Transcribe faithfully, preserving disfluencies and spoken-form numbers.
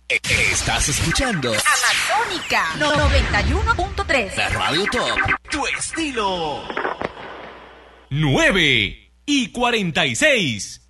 Estás escuchando Amazónica noventa y uno punto tres. La Radio Top. Tu estilo. nueve y cuarenta y seis.